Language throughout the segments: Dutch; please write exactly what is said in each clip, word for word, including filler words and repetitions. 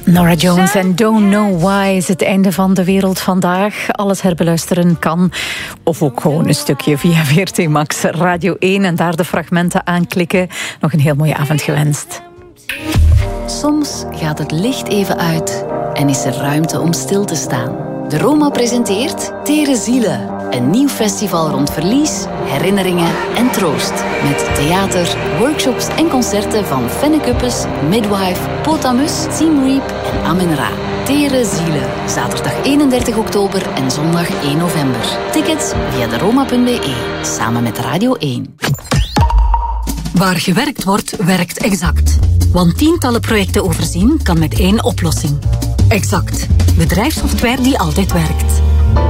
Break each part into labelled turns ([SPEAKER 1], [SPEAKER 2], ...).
[SPEAKER 1] Nora Jones en Don't Know Why is het einde van De Wereld Vandaag. Alles herbeluisteren kan, of ook gewoon een stukje via V R T Max Radio één en daar de fragmenten aanklikken. Nog een heel mooie avond gewenst.
[SPEAKER 2] Soms gaat het licht even uit en is er ruimte om stil te staan. De Roma presenteert Tere Zielen. Een nieuw festival rond verlies, herinneringen en troost. Met theater, workshops en concerten van Fenne Kuppes, Midwife, Potamus, Team Reap en Amen Ra. Tere Zielen. Zaterdag eenendertig oktober en zondag één november. Tickets via de roma punt b e. Samen met Radio één.
[SPEAKER 3] Waar gewerkt wordt, werkt Exact. Want tientallen projecten overzien kan met één oplossing. Exact. Bedrijfssoftware die altijd werkt.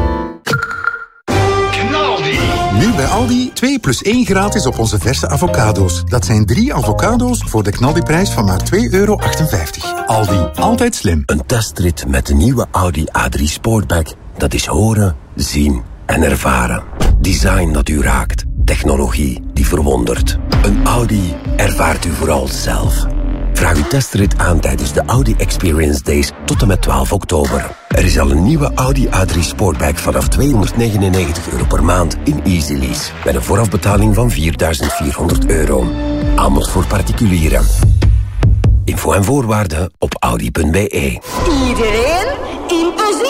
[SPEAKER 4] Nu bij Aldi twee plus één gratis op onze verse avocado's. Dat zijn drie avocado's voor de knaldiprijs van maar twee euro achtenvijftig. Aldi, altijd slim.
[SPEAKER 5] Een testrit met de nieuwe Audi A drie Sportback. Dat is horen, zien en ervaren. Design dat u raakt. Technologie die verwondert. Een Audi ervaart u vooral zelf. Vraag uw testrit aan tijdens de Audi Experience Days tot en met twaalf oktober. Er is al een nieuwe Audi A drie Sportback vanaf tweehonderdnegenennegentig euro per maand in Easy Lease. Met een voorafbetaling van vierduizend vierhonderd euro. Aanbod voor particulieren. Info en voorwaarden op audi punt b e.
[SPEAKER 6] Iedereen